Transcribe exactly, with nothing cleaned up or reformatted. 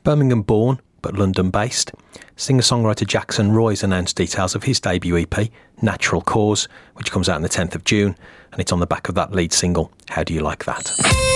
Birmingham born, but London-based, singer-songwriter Jackson Roy's announced details of his debut E P, Natural Cause, which comes out on the tenth of June, and it's on the back of that lead single, How Do You Like That?